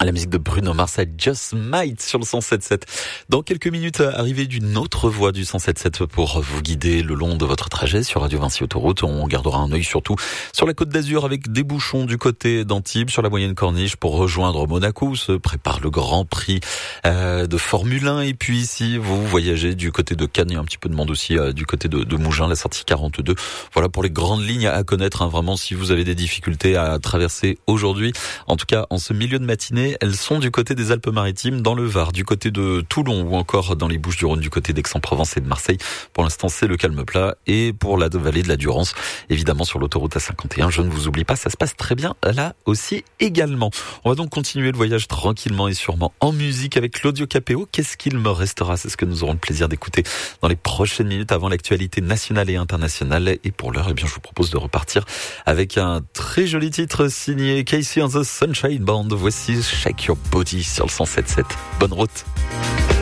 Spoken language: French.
La musique de Bruno Mars, I Just Might sur le 107.7. Dans quelques minutes, arrivée d'une autre voie du 107.7 pour vous guider le long de votre trajet sur Radio Vinci Autoroute. On gardera un œil surtout sur la Côte d'Azur avec des bouchons du côté d'Antibes, sur la moyenne corniche pour rejoindre Monaco où se prépare le Grand Prix de Formule 1. Et puis si vous voyagez du côté de Cannes, il y a un petit peu de monde aussi du côté de Mougins, la sortie 42. Voilà pour les grandes lignes à connaître, vraiment si vous avez des difficultés à traverser aujourd'hui. En tout cas, en ce milieu de matinée, elles sont du côté des Alpes-Maritimes, dans le Var, du côté de Toulon ou encore dans les Bouches-du-Rhône, du côté d'Aix-en-Provence et de Marseille. Pour l'instant, c'est le calme plat. Et pour la vallée de la Durance, évidemment sur l'autoroute A51, je ne vous oublie pas, ça se passe très bien là aussi également. On va donc continuer le voyage tranquillement et sûrement en musique avec Claudio Capéo. Qu'est-ce qu'il me restera? C'est ce que nous aurons le plaisir d'écouter dans les prochaines minutes avant l'actualité nationale et internationale. Et pour l'heure, je vous propose de repartir avec un très joli titre signé Casey and the Sunshine Band. Voici Shake Your Body sur le 107.7. Bonne route.